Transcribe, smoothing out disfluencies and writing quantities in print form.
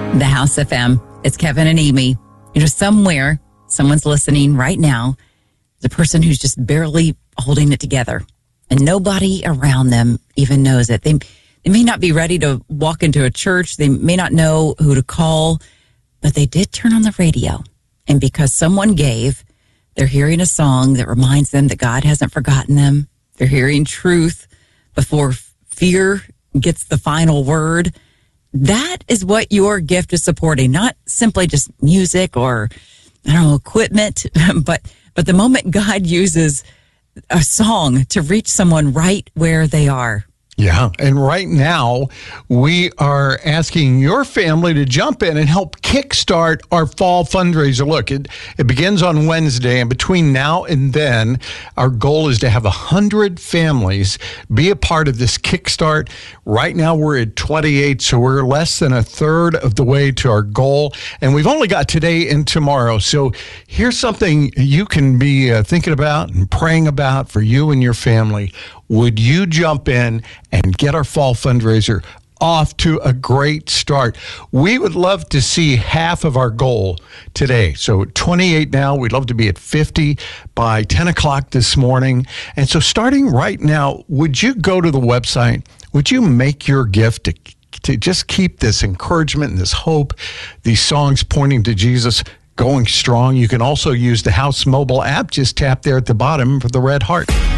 The House FM. It's Kevin and Amy. Somewhere, someone's listening right now. The person who's just barely holding it together, and nobody around them even knows it. They may not be ready to walk into a church. They may not know who to call, but they did turn on the radio. And because someone gave, they're hearing a song that reminds them that God hasn't forgotten them. They're hearing truth before fear gets the final word. That is what your gift is supporting, not simply just music or, equipment, but the moment God uses a song to reach someone right where they are. Yeah, and right now, we are asking your family to jump in and help kickstart our fall fundraiser. Look, it begins on Wednesday, and between now and then, our goal is to have 100 families be a part of this kickstart. Right now, we're at 28, so we're less than a third of the way to our goal, and we've only got today and tomorrow. So here's something you can be thinking about and praying about for you and your family. Would you jump in and get our fall fundraiser off to a great start? We would love to see half of our goal today. So 28 now, we'd love to be at 50 by 10 o'clock this morning. And so starting right now, would you go to the website? Would you make your gift to just keep this encouragement and this hope, these songs pointing to Jesus, going strong? You can also use the House mobile app. Just tap there at the bottom for the red heart.